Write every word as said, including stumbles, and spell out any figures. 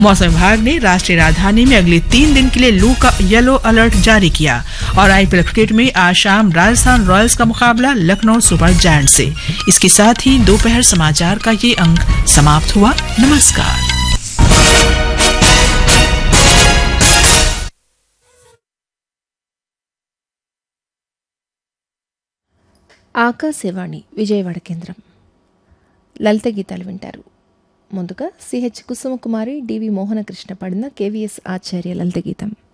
मौसम विभाग ने राष्ट्रीय राजधानी में अगले तीन दिन के लिए लू का येलो अलर्ट जारी किया। और आईपीएल क्रिकेट में आज शाम राजस्थान रॉयल्स का मुकाबला लखनऊ सुपर जायंट्स से। इसके साथ ही दोपहर समाचार का ये अंक समाप्त हुआ। नमस्कार। ఆకాశవాణి విజయవాడ కేంద్రం. లలిత గీతాలు వింటారు. ముందుగా సిహెచ్ కుసుమకుమారి, డివి మోహనకృష్ణ పాడిన కేవీఎస్ ఆచార్య లలిత గీతం.